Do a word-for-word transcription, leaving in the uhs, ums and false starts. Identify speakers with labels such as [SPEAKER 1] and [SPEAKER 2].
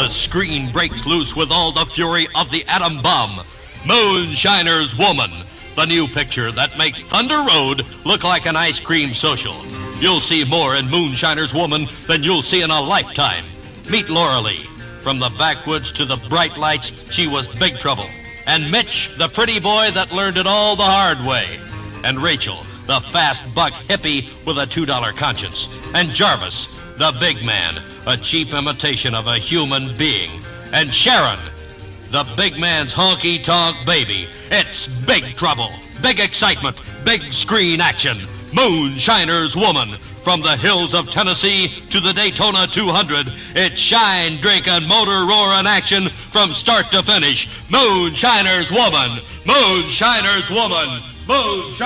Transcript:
[SPEAKER 1] The screen breaks loose with all the fury of the atom bomb. Moonshiner's Woman, the new picture that makes Thunder Road look like an ice cream social. You'll see more in Moonshiner's Woman than you'll see in a lifetime. Meet Laura Lee. From the backwoods to the bright lights, she was big trouble. And Mitch, the pretty boy that learned it all the hard way. And Rachel, the fast buck hippie with a two dollar conscience. And Jarvis, the big man, a cheap imitation of a human being. And Sharon, the big man's honky-tonk baby. It's big trouble, big excitement, big screen action. Moonshiner's Woman. From the hills of Tennessee to the Daytona two hundred, it's shine, drink, and motor roaring action from start to finish. Moonshiner's Woman. Moonshiner's Woman. Moonshiner's